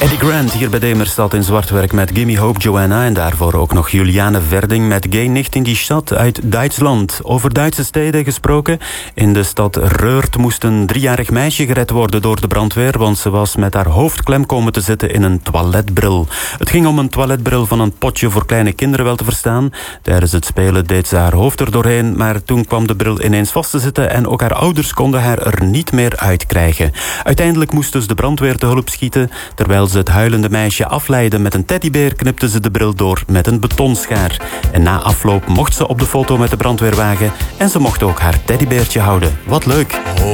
Eddie Grant hier bij Demerstad in Zwartwerk met Gimme Hope Joanna. En daarvoor ook nog Juliane Verding met Geh nicht in die Stadt uit Duitsland. Over Duitse steden gesproken. In de stad Reurt moest een 3-jarig meisje gered worden door de brandweer, want ze was met haar hoofd klem komen te zitten in een toiletbril. Het ging om een toiletbril van een potje voor kleine kinderen, wel te verstaan. Tijdens het spelen deed ze haar hoofd er doorheen, maar toen kwam de bril ineens vast te zitten en ook haar ouders konden haar er niet meer uitkrijgen. Uiteindelijk moest dus de brandweer te hulp schieten. Terwijl ze het huilende meisje afleidde met een teddybeer, knipte ze de bril door met een betonschaar. En na afloop mocht ze op de foto met de brandweerwagen en ze mocht ook haar teddybeertje houden. Wat leuk!